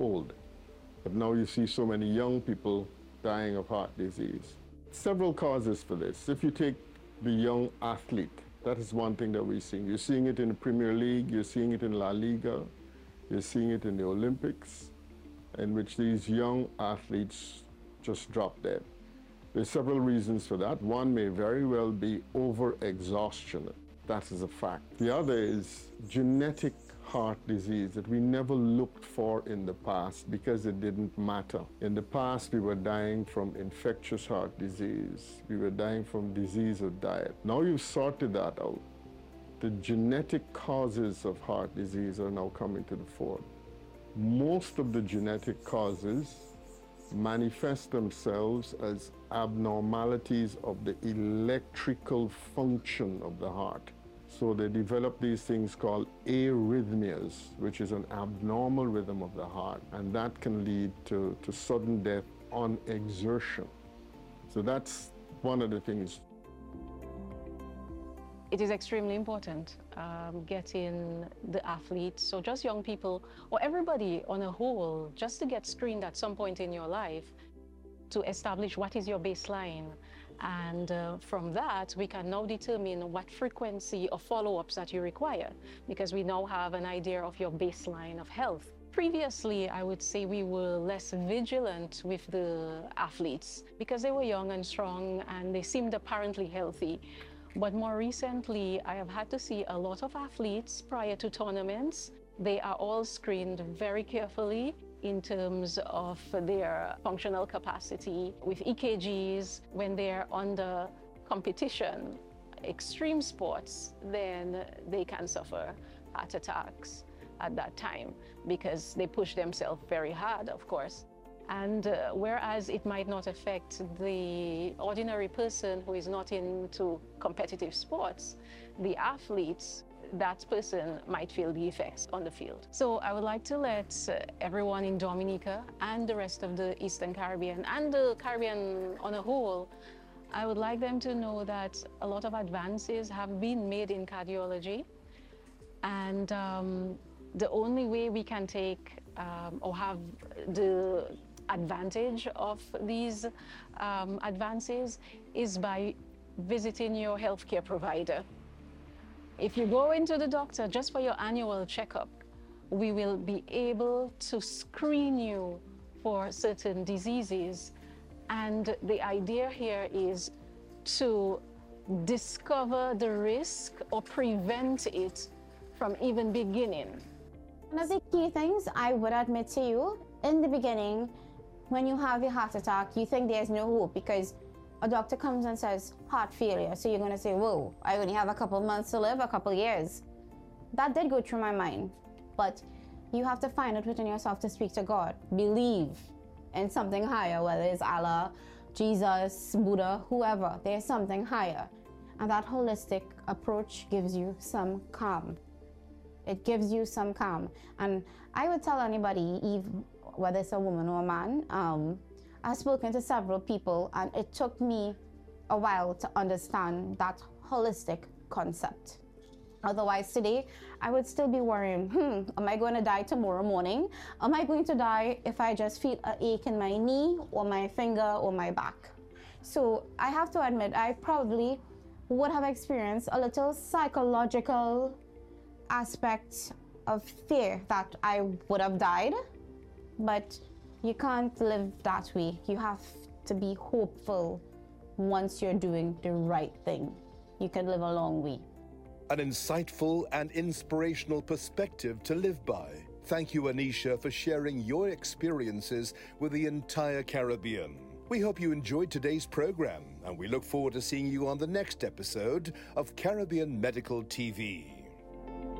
old. But now you see so many young people dying of heart disease. Several causes for this. If you take the young athlete, that is one thing that we're seeing. You're seeing it in the Premier League, you're seeing it in La Liga, you're seeing it in the Olympics, in which these young athletes just drop dead. There's several reasons for that. One may very well be over-exhaustion. That is a fact. The other is genetic heart disease that we never looked for in the past because it didn't matter. In the past, we were dying from infectious heart disease. We were dying from disease of diet. Now you've sorted that out. The genetic causes of heart disease are now coming to the fore. Most of the genetic causes manifest themselves as abnormalities of the electrical function of the heart. So they develop these things called arrhythmias, which is an abnormal rhythm of the heart, and that can lead to sudden death on exertion. So that's one of the things. It is extremely important getting the athletes, so just young people, or everybody on a whole, just to get screened at some point in your life to establish what is your baseline. And from that, we can now determine what frequency of follow-ups that you require, because we now have an idea of your baseline of health. Previously, I would say we were less vigilant with the athletes because they were young and strong and they seemed apparently healthy. But more recently, I have had to see a lot of athletes prior to tournaments. They are all screened very carefully in terms of their functional capacity with EKGs. When they're under competition, extreme sports, then they can suffer heart attacks at that time because they push themselves very hard, of course. And whereas it might not affect the ordinary person who is not into competitive sports, the athletes, that person might feel the effects on the field. So I would like to let everyone in Dominica and the rest of the Eastern Caribbean and the Caribbean on a whole, I would like them to know that a lot of advances have been made in cardiology, and the only way we can take or have the advantage of these advances is by visiting your healthcare provider. If you go into the doctor just for your annual checkup, we will be able to screen you for certain diseases. And the idea here is to discover the risk or prevent it from even beginning. One of the key things I would admit to you, in the beginning, when you have a heart attack, you think there's no hope because a doctor comes and says heart failure. So you're going to say, whoa, I only have a couple months to live, a couple years. That did go through my mind. But you have to find it within yourself to speak to God. Believe in something higher, whether it's Allah, Jesus, Buddha, whoever. There's something higher. And that holistic approach gives you some calm. It gives you some calm. And I would tell anybody, even whether it's a woman or a man, I've spoken to several people, and it took me a while to understand that holistic concept. Otherwise, today, I would still be worrying, am I going to die tomorrow morning? Am I going to die if I just feel an ache in my knee or my finger or my back? So I have to admit, I probably would have experienced a little psychological aspect of fear that I would have died, but you can't live that way. You have to be hopeful once you're doing the right thing. You can live a long way. An insightful and inspirational perspective to live by. Thank you, Anisha, for sharing your experiences with the entire Caribbean. We hope you enjoyed today's program, and we look forward to seeing you on the next episode of Caribbean Medical TV.